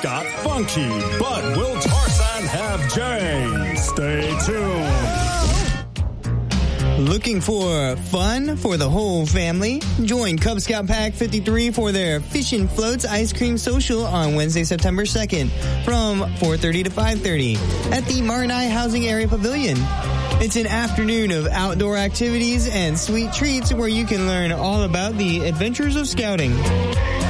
got funky, but will Tarzan have Jay? Stay tuned. Looking for fun for the whole family? Join Cub Scout Pack 53 for their Fish and Floats Ice Cream Social on Wednesday, September 2nd from 4:30 to 5:30 at the Martineye Housing Area Pavilion. It's an afternoon of outdoor activities and sweet treats where you can learn all about the adventures of scouting.